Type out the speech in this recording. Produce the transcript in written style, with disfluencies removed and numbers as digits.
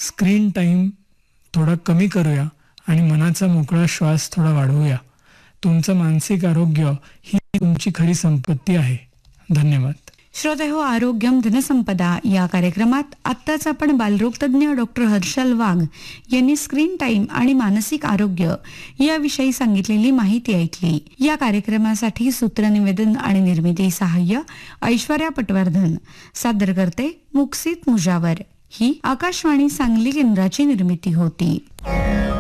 Screen time थोडा कमी करूया आणि मनाचा मोकळा श्वास थोडा वाढवूया. तुमचं मानसिक आरोग्य ही तुमची खरी संपत्ती आहे. धन्यवाद. श्रोते हो, आरोग्यम धनसंपदा या कार्यक्रमात आत्ताच आपण बालरोग तज्ञ डॉक्टर हर्षल वाघ यांनी स्क्रीन टाइम आणि मानसिक आरोग्य याविषयी सांगितलेली माहिती ऐकली. या कार्यक्रमासाठी सूत्रनिवेदन आणि निर्मिती सहाय्य ऐश्वर्या पटवर्धन, सादर करते मुक्सित मुजावर. ही आकाशवाणी सांगली केंद्राची निर्मिती होती.